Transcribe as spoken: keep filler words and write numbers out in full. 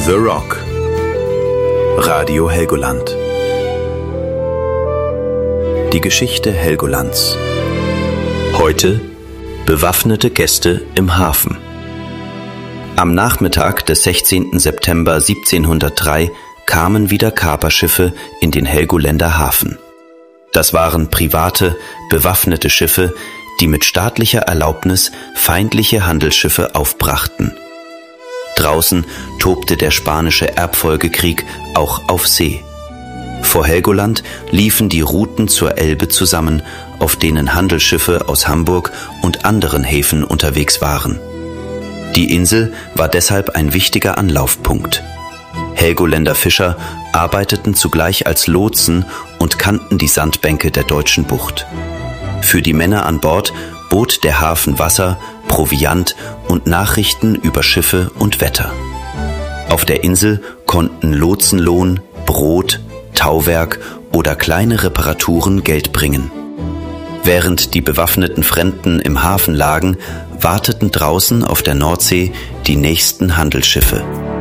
The Rock. Radio Helgoland. Die Geschichte Helgolands. Heute bewaffnete Gäste im Hafen. Am Nachmittag des sechzehnten September siebzehnhundertdrei kamen wieder Kaperschiffe in den Helgoländer Hafen. Das waren private, bewaffnete Schiffe, die mit staatlicher Erlaubnis feindliche Handelsschiffe aufbrachten. Draußen tobte der spanische Erbfolgekrieg auch auf See. Vor Helgoland liefen die Routen zur Elbe zusammen, auf denen Handelsschiffe aus Hamburg und anderen Häfen unterwegs waren. Die Insel war deshalb ein wichtiger Anlaufpunkt. Helgoländer Fischer arbeiteten zugleich als Lotsen und kannten die Sandbänke der deutschen Bucht. Für die Männer an Bord bot der Hafen Wasser, Proviant und Nachrichten über Schiffe und Wetter. Auf der Insel konnten Lotsenlohn, Brot, Tauwerk oder kleine Reparaturen Geld bringen. Während die bewaffneten Fremden im Hafen lagen, warteten draußen auf der Nordsee die nächsten Handelsschiffe.